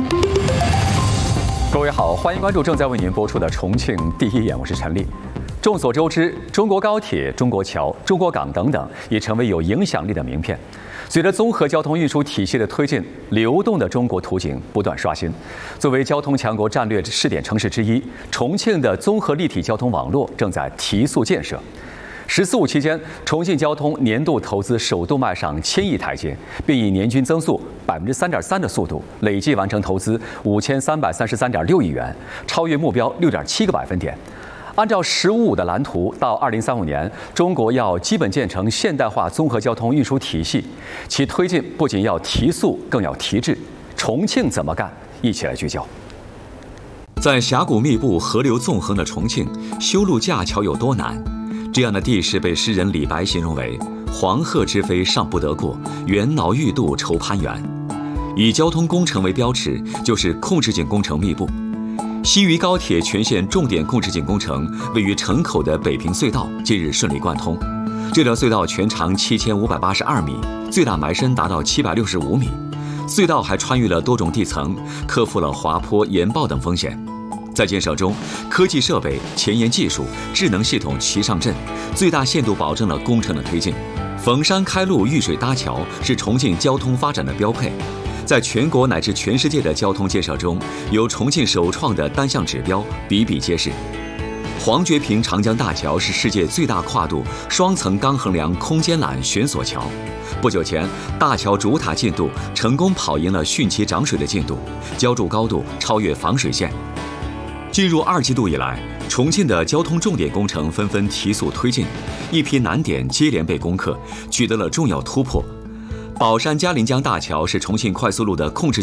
各位好，欢迎关注正在为您播出的《重庆第一眼》，我是陈丽。众所周知，中国高铁、中国桥、中国港等等已成为有影响力的名片。随着综合交通运输体系的推进，流动的中国图景不断刷新。作为交通强国战略试点城市之一，重庆的综合立体交通网络正在提速建设。“14五”期间，重庆交通年度投资首度迈上1000亿台阶，并以年均增速3.3%的速度，累计完成投资5333.6亿元，超越目标6.7个百分点。按照“15五”的蓝图，到2035年，中国要基本建成现代化综合交通运输体系，其推进不仅要提速，更要提质。重庆怎么干？一起来聚焦。 在峡谷密布、河流纵横的重庆，修路架桥有多难？这样的地势被诗人李白形容为“黄鹤之飞尚不得过，猿脑欲度愁攀援”。以交通工程为标尺，就是控制井工程密布。西渝高铁全线重点控制井工程位于城口的北平隧道近日顺利贯通。这条隧道全长7582米，最大埋深达到765米。隧道还穿越了多种地层，克服了滑坡、岩爆等风险。在建设中，科技设备、前沿技术、智能系统齐上阵，最大限度保证了工程的推进。逢山开路、遇水搭桥是重庆交通发展的标配。在全国乃至全世界的交通建设中，由重庆首创的单项指标比比皆是。黄觉坪长江大桥是世界最大跨度双层钢横梁空间缆悬索桥。不久前，大桥主塔进度成功跑赢了汛期涨水的进度，浇筑高度超越防水线。进入2季度以来，重庆的交通重点工程纷纷提速推进，一批难点接连被攻克，取得了重要突破。宝山嘉陵江大桥是重庆快速路的控制